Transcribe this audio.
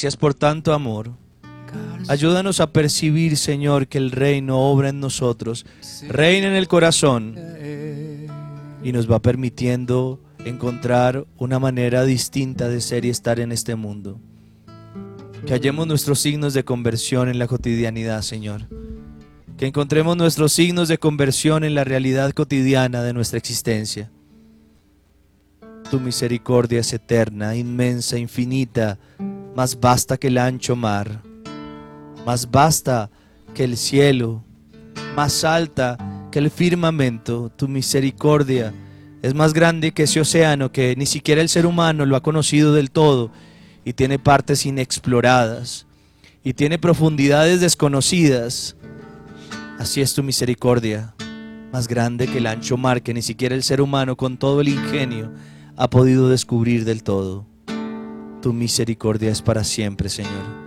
Gracias por tanto amor. Ayúdanos a percibir, Señor, que el reino obra en nosotros, reina en el corazón y nos va permitiendo encontrar una manera distinta de ser y estar en este mundo. Que hallemos nuestros signos de conversión en la cotidianidad, Señor. Que encontremos nuestros signos de conversión en la realidad cotidiana de nuestra existencia. Tu misericordia es eterna, inmensa, infinita, más vasta que el ancho mar, más vasta que el cielo, más alta que el firmamento. Tu misericordia es más grande que ese océano que ni siquiera el ser humano lo ha conocido del todo y tiene partes inexploradas y tiene profundidades desconocidas. Así es tu misericordia, más grande que el ancho mar que ni siquiera el ser humano con todo el ingenio ha podido descubrir del todo. Tu misericordia es para siempre, Señor.